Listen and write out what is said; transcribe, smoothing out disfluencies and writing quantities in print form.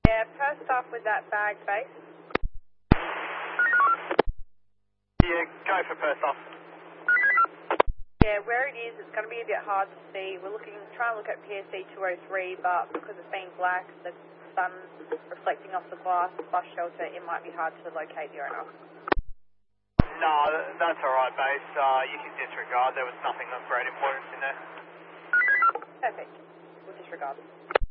Yeah, first off with that bag base. Yeah, go for first off. Yeah, where it is, it's going to be a bit hard to see. We're trying to look at PSC 203, but because it's being black, the sun reflecting off the glass bus shelter, it might be hard to locate the owner. No, that's alright, base. You can disregard. There was nothing of great importance in there. Perfect. We'll disregard.